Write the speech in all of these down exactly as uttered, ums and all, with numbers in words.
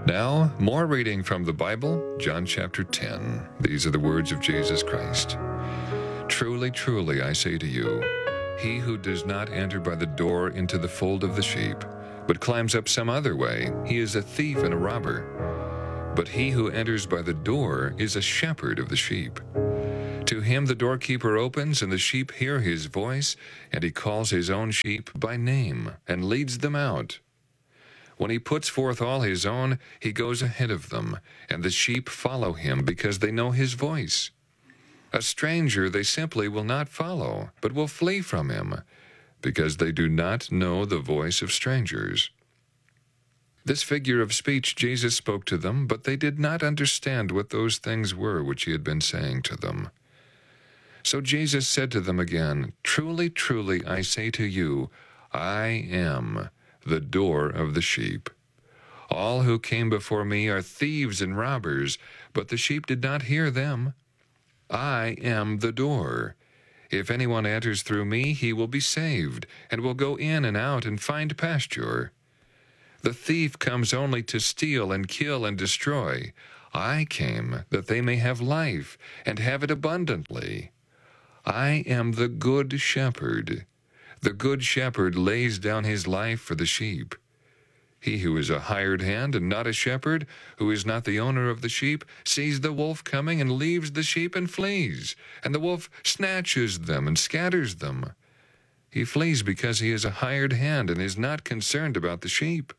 Now, more reading from the Bible, John chapter ten. These are the words of Jesus Christ. Truly, truly, I say to you, he who does not enter by the door into the fold of the sheep, but climbs up some other way, he is a thief and a robber. But he who enters by the door is a shepherd of the sheep. To him the doorkeeper opens, and the sheep hear his voice, and he calls his own sheep by name, and leads them out. When he puts forth all his own, he goes ahead of them, and the sheep follow him because they know his voice. A stranger they simply will not follow, but will flee from him, because they do not know the voice of strangers. This figure of speech Jesus spoke to them, but they did not understand what those things were which he had been saying to them. So Jesus said to them again, Truly, truly, I say to you, I am the door of the sheep. All who came before me are thieves and robbers, but the sheep did not hear them. I am the door. If anyone enters through me, he will be saved, and will go in and out and find pasture. The thief comes only to steal and kill and destroy. I came that they may have life, and have it abundantly. I am the good shepherd. The good shepherd lays down his life for the sheep. He who is a hired hand and not a shepherd, who is not the owner of the sheep, sees the wolf coming and leaves the sheep and flees, and the wolf snatches them and scatters them. He flees because he is a hired hand and is not concerned about the sheep.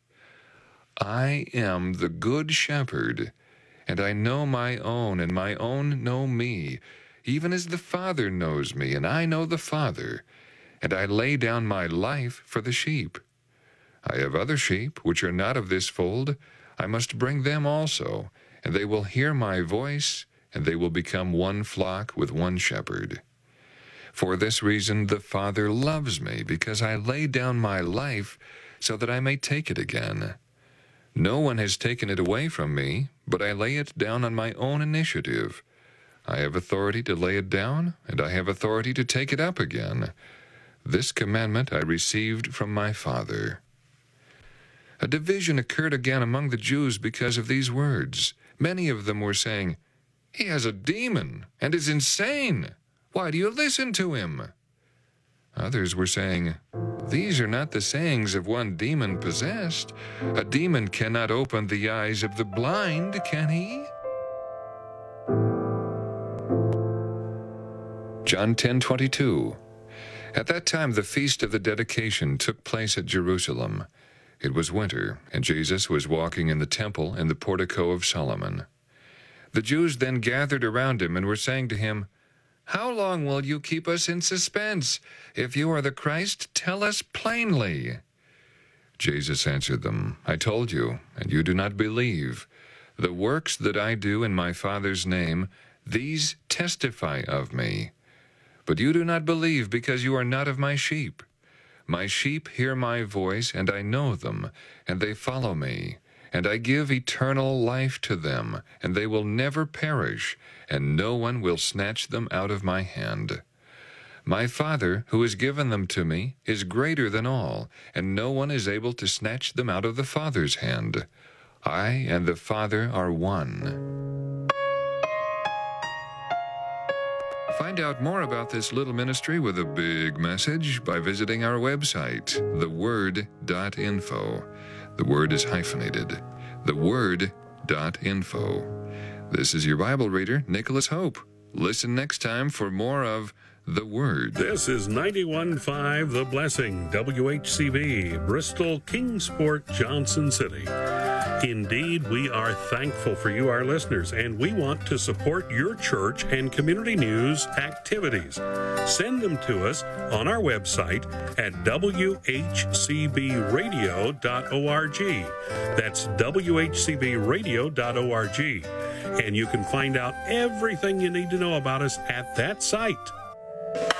I am the good shepherd, and I know my own, and my own know me, even as the Father knows me, and I know the Father, and I lay down my life for the sheep. I have other sheep which are not of this fold. I must bring them also, and they will hear my voice, and they will become one flock with one shepherd. For this reason the Father loves me, because I lay down my life so that I may take it again. No one has taken it away from me, but I lay it down on my own initiative. I have authority to lay it down, and I have authority to take it up again. This commandment I received from my Father. A division occurred again among the Jews because of these words. Many of them were saying, He has a demon and is insane. Why do you listen to him? Others were saying, These are not the sayings of one demon-possessed. A demon cannot open the eyes of the blind, can he? John ten twenty-two. At that time the feast of the dedication took place at Jerusalem. It was winter, and Jesus was walking in the temple in the portico of Solomon. The Jews then gathered around him and were saying to him, How long will you keep us in suspense? If you are the Christ, tell us plainly. Jesus answered them, I told you, and you do not believe. The works that I do in my Father's name, these testify of me. But you do not believe because you are not of my sheep. My sheep hear my voice, and I know them, and they follow me. And I give eternal life to them, and they will never perish, and no one will snatch them out of my hand. My Father, who has given them to me, is greater than all, and no one is able to snatch them out of the Father's hand. I and the Father are one. Find out more about this little ministry with a big message by visiting our website, the word dot info. The word is hyphenated. the word dot info. This is your Bible reader, Nicholas Hope. Listen next time for more of The Word. This is ninety-one point five The Blessing, W H C V, Bristol, Kingsport, Johnson City. Indeed, we are thankful for you, our listeners, and we want to support your church and community news activities. Send them to us on our website at w h c b radio dot org. That's w h c b radio dot org. And you can find out everything you need to know about us at that site.